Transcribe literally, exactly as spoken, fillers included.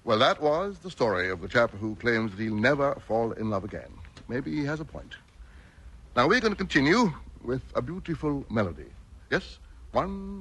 Well, that was the story of the chap who claims that he'll never fall in love again. Maybe he has a point. Now, we're going to continue with a beautiful melody. Yes? One...